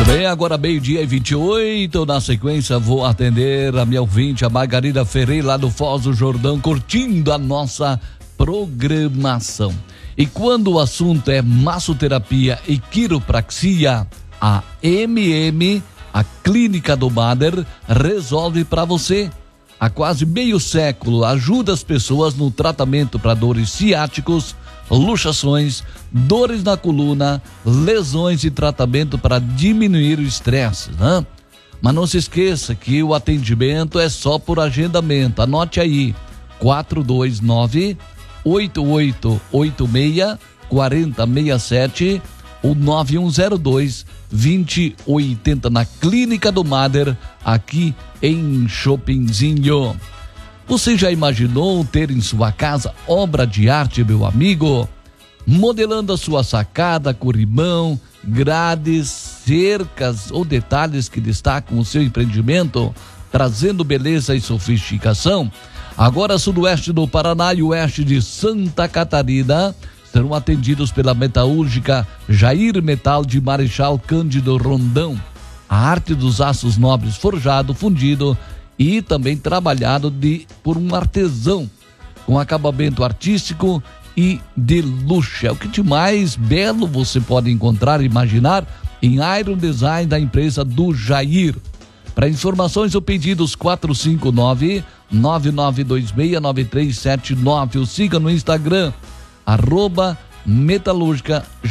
Bem, agora meio-dia e 28, na sequência vou atender a minha ouvinte, a Margarida Ferreira, lá do Foz do Jordão, curtindo a nossa programação. E quando o assunto é massoterapia e quiropraxia, a MM, a Clínica do Mader, resolve para você. Há quase meio século ajuda as pessoas no tratamento para dores ciáticos, luxações, dores na coluna, lesões e tratamento para diminuir o estresse, né? Mas não se esqueça que o atendimento é só por agendamento. Anote aí, 429-8886-4067 ou 9102-2080 na Clínica do Mader, aqui em Chopinzinho. Você já imaginou ter em sua casa obra de arte, meu amigo? Modelando a sua sacada, corrimão, grades, cercas ou detalhes que destacam o seu empreendimento, trazendo beleza e sofisticação? Agora, sudoeste do Paraná e oeste de Santa Catarina serão atendidos pela metalúrgica Jair Metal de Marechal Cândido Rondão. A arte dos aços nobres forjado, fundido e também trabalhado por um artesão com acabamento artístico e de luxo. É o que de mais belo você pode encontrar e imaginar em Iron Design da empresa do Jair. Para informações ou pedidos, 459-9926-9379. O siga no Instagram, @metalúrgica